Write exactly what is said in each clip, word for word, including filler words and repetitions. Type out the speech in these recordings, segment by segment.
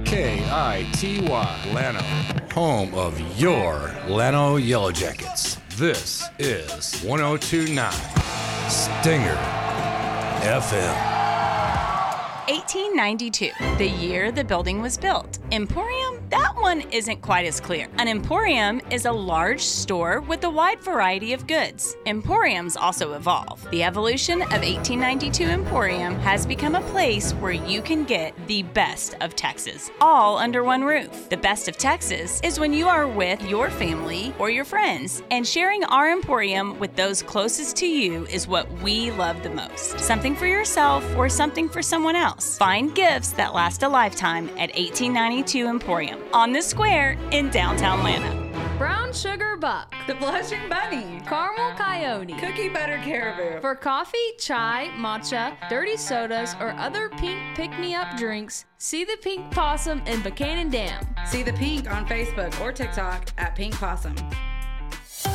K I T Y, Llano, home of your Llano Yellow Jackets. This is one oh two point nine Stinger F M. eighteen ninety-two, the year the building was built. Emporium? That one isn't quite as clear. An emporium is a large store with a wide variety of goods. Emporiums also evolve. The evolution of eighteen ninety-two Emporium has become a place where you can get the best of Texas, all under one roof. The best of Texas is when you are with your family or your friends, and sharing our Emporium with those closest to you is what we love the most. Something for yourself or something for someone else. Find gifts that last a lifetime at eighteen ninety-two Emporium on the square in downtown Atlanta. Brown Sugar Buck, The Blushing Bunny, Caramel Coyote, Cookie Butter Caribou. For coffee, chai, matcha, dirty sodas, or other pink pick-me-up drinks, see the Pink Possum in Buchanan Dam. See the Pink on Facebook or TikTok at Pink Possum. A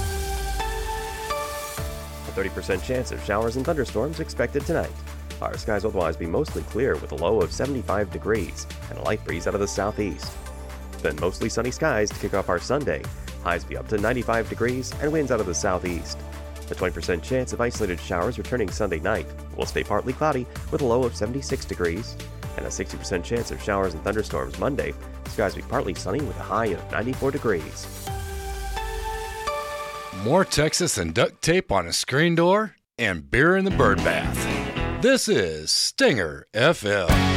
thirty percent chance of showers and thunderstorms expected tonight. Our skies will otherwise be mostly clear with a low of seventy-five degrees and a light breeze out of the southeast. Then mostly sunny skies to kick off our Sunday. Highs be up to ninety-five degrees and winds out of the southeast. A twenty percent chance of isolated showers returning Sunday night. Will stay partly cloudy with a low of seventy-six degrees. And a sixty percent chance of showers and thunderstorms Monday. Skies be partly sunny with a high of ninety-four degrees. More Texas than duct tape on a screen door and beer in the bird bath. This is Stinger F M.